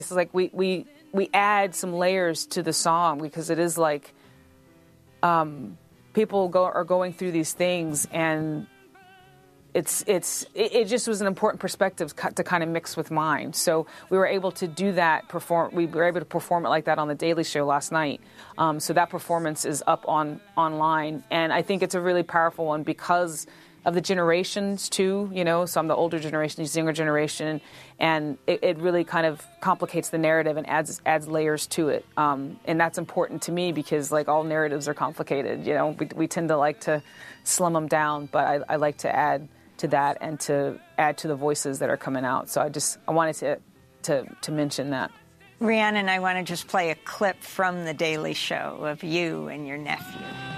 It's like we add some layers to the song because it is like people are going through these things, and it just was an important perspective to kind of mix with mine. So we were able to do that, we were able to perform it like that on The Daily Show last night. So that performance is up online. And I think it's a really powerful one because of the generations too, so I'm the older generation, he's the younger generation, and it really kind of complicates the narrative and adds layers to it. And that's important to me because like all narratives are complicated, we tend to like to slim them down, but I like to add to that and to add to the voices that are coming out. So I wanted to mention that. Rhiannon, I want to just play a clip from The Daily Show of you and your nephew.